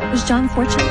It was John Fortune.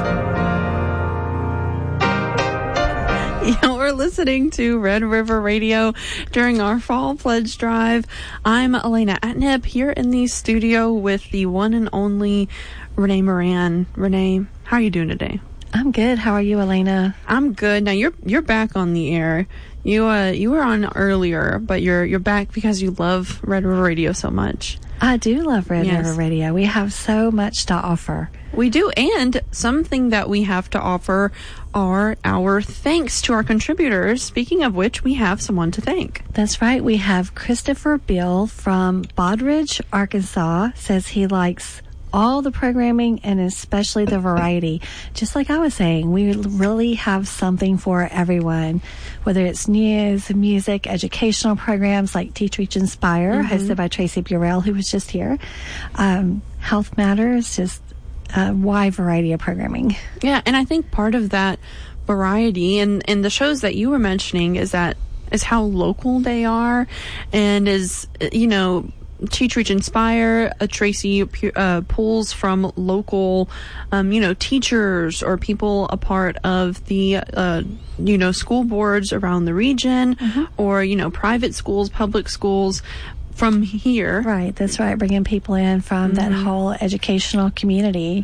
We're listening to Red River Radio during our Fall Pledge Drive. I'm Elena Atnip here in the studio with the one and only Renee Moran. Renee, how are you doing today? I'm good. How are you, Elena? I'm good. Now you're back on the air. You were on earlier, but you're back because you love Red River Radio so much. I do love Red River Radio. We have so much to offer. We do, and something that we have to offer are our thanks to our contributors. Speaking of which, we have someone to thank. That's right. We have Christopher Bill from Bodridge, Arkansas, says he likes all the programming and especially the variety. Just like I was saying, we really have something for everyone, whether it's news, music, educational programs like Teach, Reach, Inspire, hosted by Tracy Burrell, who was just here. Health Matters, just a wide variety of programming. Yeah, and I think part of that variety and the shows that you were mentioning is how local they are, and is, Teach, Reach, Inspire, Tracy pulls from local, teachers or people a part of the, school boards around the region, or, private schools, public schools from here. Right, that's right, bringing people in from that whole educational community.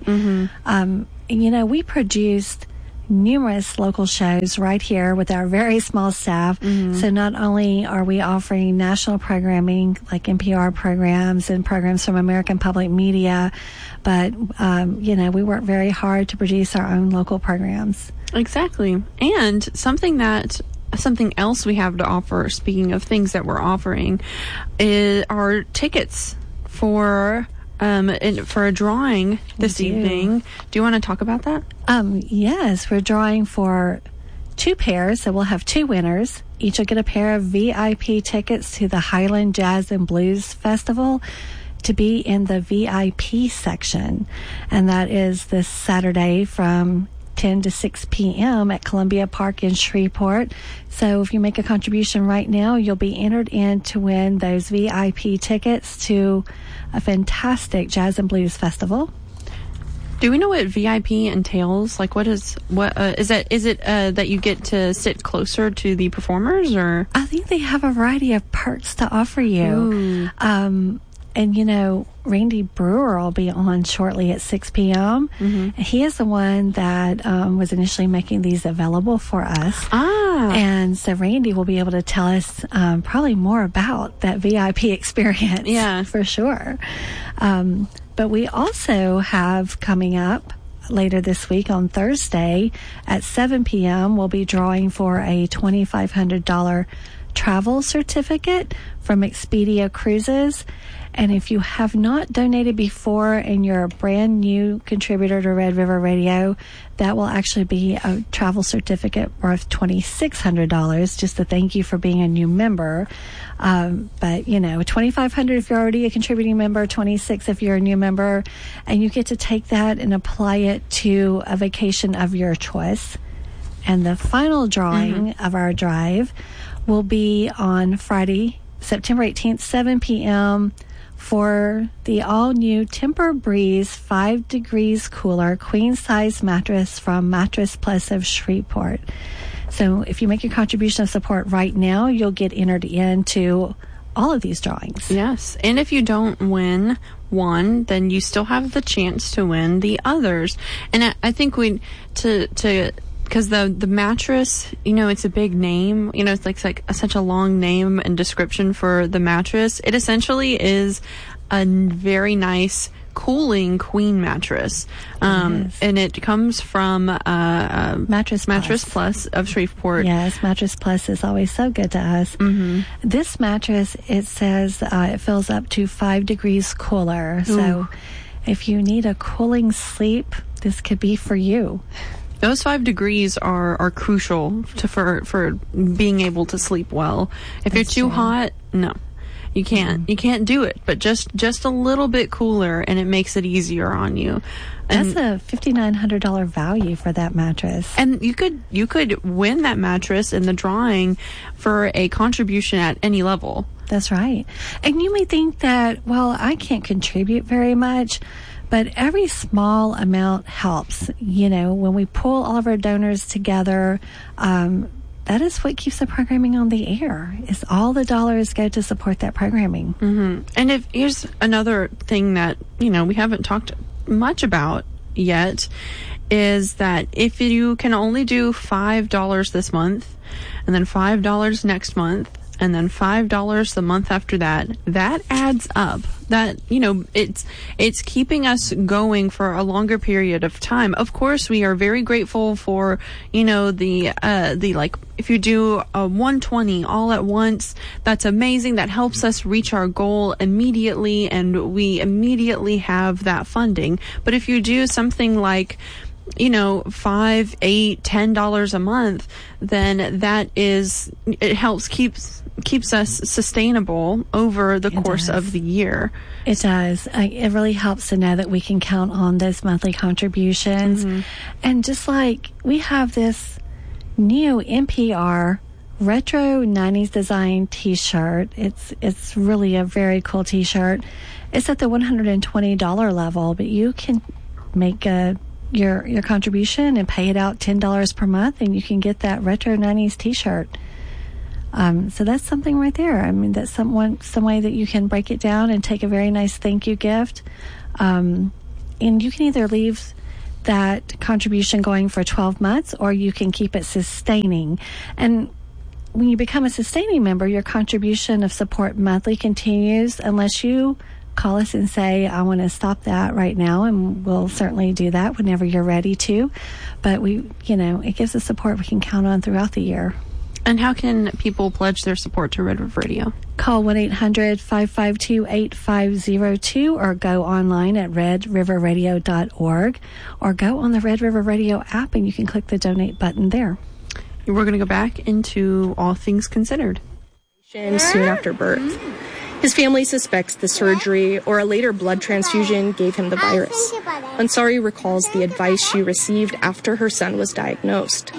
We produced numerous local shows right here with our very small staff. So not only are we offering national programming like NPR programs and programs from American Public Media, but we work very hard to produce our own local programs. Exactly. And something else we have to offer, speaking of things that we're offering, is our tickets for a drawing this evening. Do you want to talk about that? Yes, we're drawing for 2 pairs, so we'll have 2 winners. Each will get a pair of VIP tickets to the Highland Jazz and Blues Festival to be in the VIP section. And that is this Saturday from 10 to 6 p.m. at Columbia Park in Shreveport. So if you make a contribution right now, you'll be entered in to win those VIP tickets to a fantastic Jazz and Blues Festival. Do we know what VIP entails? Like, is it that you get to sit closer to the performers, or? I think they have a variety of perks to offer you. And, Randy Brewer will be on shortly at 6 p.m. He is the one that was initially making these available for us. And so Randy will be able to tell us probably more about that VIP experience. Yeah, for sure. But we also have coming up later this week on Thursday at 7 p.m. we'll be drawing for a $2,500 travel certificate from Expedia Cruises. And if you have not donated before and you're a brand new contributor to Red River Radio, that will actually be a travel certificate worth $2,600, just to thank you for being a new member. But $2,500 if you're already a contributing member, $2,600 if you're a new member, and you get to take that and apply it to a vacation of your choice. And the final drawing of our drive will be on Friday, September 18th, 7 p.m., for the all-new Tempur-Breeze 5 degrees cooler queen-size mattress from Mattress Plus of Shreveport. So if you make your contribution of support right now, you'll get entered into all of these drawings. Yes, and if you don't win one, then you still have the chance to win the others. And I think because the mattress, it's a big name, it's like such a long name and description for the mattress. It essentially is a very nice cooling queen mattress. And it comes from Mattress Plus of Shreveport. Yes, Mattress Plus is always so good to us. This mattress, it says it fills up to 5 degrees cooler. Ooh. So if you need a cooling sleep, this could be for you. Those 5 degrees are crucial for being able to sleep well. If you're too hot, no, you can't. You can't do it. But just a little bit cooler, and it makes it easier on you. And that's a $5,900 value for that mattress. And you could win that mattress in the drawing for a contribution at any level. That's right. And you may think that, well, I can't contribute very much. But every small amount helps. You know, when we pull all of our donors together, that is what keeps the programming on the air. Is all the dollars go to support that programming. Mm-hmm. And here's another thing that, you know, we haven't talked much about yet, is that if you can only do $5 this month, and then $5 next month, and then $5 the month after that, that adds up. That, you know, it's keeping us going for a longer period of time. Of course, we are very grateful for, you know, the like, if you do a 120 all at once, that's amazing. That helps us reach our goal immediately, and we immediately have that funding. But if you do something like, you know, $5, $8, $10 a month, then it helps keeps us sustainable over the course of the year. It does. It really helps to know that we can count on those monthly contributions. Mm-hmm. And just like we have this new NPR retro 90s design t-shirt. It's really a very cool t-shirt. It's at the $120 level, but you can make your contribution and pay it out $10 per month, and you can get that retro 90s t-shirt. So that's something right there. I mean, that's some way that you can break it down and take a very nice thank you gift. And you can either leave that contribution going for 12 months, or you can keep it sustaining. And when you become a sustaining member, your contribution of support monthly continues unless you call us and say, I want to stop that right now, and we'll certainly do that whenever you're ready to. But it gives us support we can count on throughout the year. And how can people pledge their support to Red River Radio? Call 1-800-552-8502 or go online at redriverradio.org, or go on the Red River Radio app and you can click the donate button there. We're going to go back into All Things Considered. Soon after birth. His family suspects the surgery or a later blood transfusion gave him the virus. Ansari recalls the advice she received after her son was diagnosed.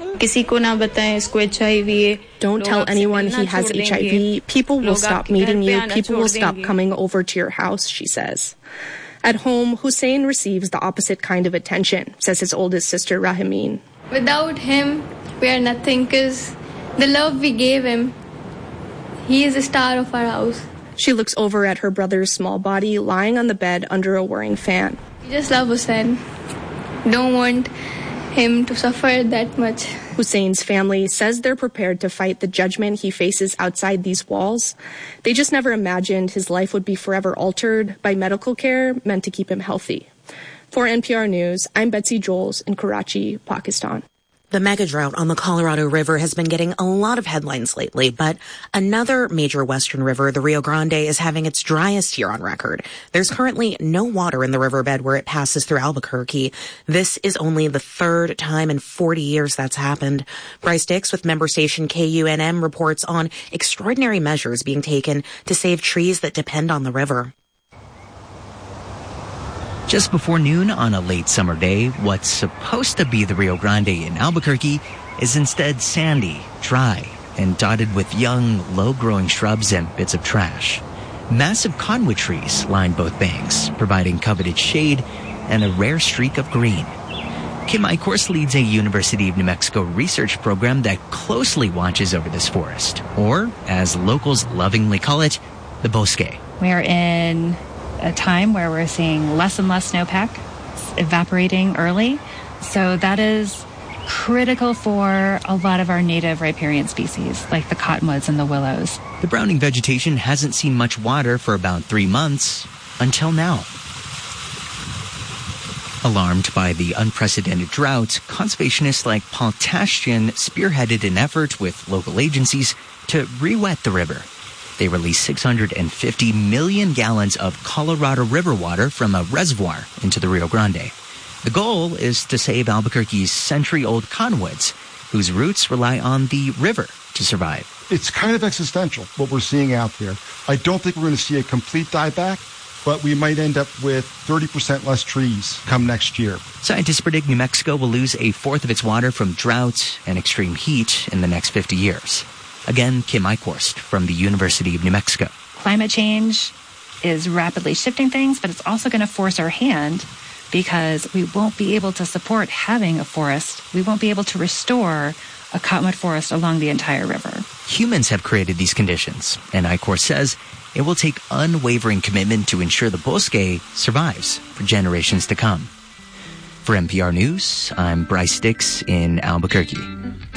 Don't tell anyone he has HIV. People will stop meeting you. People will stop coming over to your house, she says. At home, Hussein receives the opposite kind of attention, says his oldest sister, Rahameen. Without him, we are nothing, because the love we gave him, he is the star of our house. She looks over at her brother's small body lying on the bed under a whirring fan. We just love Hussein. Don't want him to suffer that much. Hussein's family says they're prepared to fight the judgment he faces outside these walls. They just never imagined his life would be forever altered by medical care meant to keep him healthy. For NPR News, I'm Betsy Joels in Karachi, Pakistan. The mega drought on the Colorado River has been getting a lot of headlines lately, but another major western river, the Rio Grande, is having its driest year on record. There's currently no water in the riverbed where it passes through Albuquerque. This is only the third time in 40 years that's happened. Bryce Dix with member station KUNM reports on extraordinary measures being taken to save trees that depend on the river. Just before noon on a late summer day, what's supposed to be the Rio Grande in Albuquerque is instead sandy, dry, and dotted with young, low-growing shrubs and bits of trash. Massive cottonwood trees line both banks, providing coveted shade and a rare streak of green. Kim Eichhorst leads a University of New Mexico research program that closely watches over this forest, or, as locals lovingly call it, the bosque. We are in a time where we're seeing less and less snowpack. It's evaporating early. So that is critical for a lot of our native riparian species, like the cottonwoods and the willows. The browning vegetation hasn't seen much water for about 3 months, until now. Alarmed by the unprecedented drought, conservationists like Paul Tashjian spearheaded an effort with local agencies to re-wet the river. They released 650 million gallons of Colorado River water from a reservoir into the Rio Grande. The goal is to save Albuquerque's century-old cottonwoods, whose roots rely on the river to survive. It's kind of existential, what we're seeing out there. I don't think we're going to see a complete dieback, but we might end up with 30% less trees come next year. Scientists predict New Mexico will lose a fourth of its water from drought and extreme heat in the next 50 years. Again, Kim Eichhorst from the University of New Mexico. Climate change is rapidly shifting things, but it's also going to force our hand because we won't be able to support having a forest. We won't be able to restore a cottonwood forest along the entire river. Humans have created these conditions, and I-Corps says it will take unwavering commitment to ensure the bosque survives for generations to come. For NPR News, I'm Bryce Dix in Albuquerque.